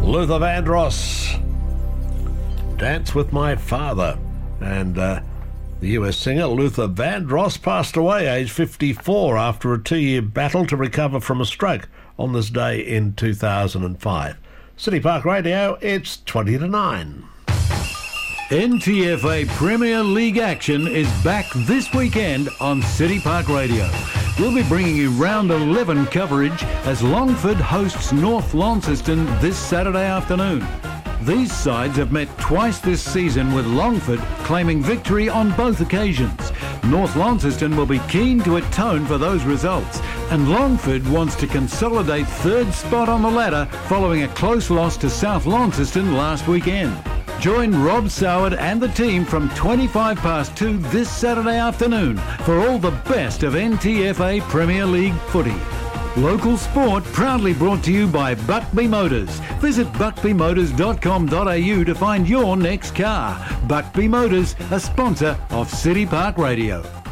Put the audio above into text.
Luther Vandross, Dance with My Father. And the US singer Luther Vandross passed away aged 54 after a 2-year battle to recover from a stroke on this day in 2005. City Park Radio, it's 20 to 9. NTFA Premier League action is back this weekend on City Park Radio. We'll be bringing you round 11 coverage as Longford hosts North Launceston this Saturday afternoon. These sides have met twice this season, with Longford claiming victory on both occasions. North Launceston will be keen to atone for those results, and Longford wants to consolidate third spot on the ladder following a close loss to South Launceston last weekend. Join Rob Soward and the team from 2 this Saturday afternoon for all the best of NTFA Premier League footy. Local sport proudly brought to you by Buckby Motors. Visit buckbymotors.com.au to find your next car. Buckby Motors, a sponsor of City Park Radio.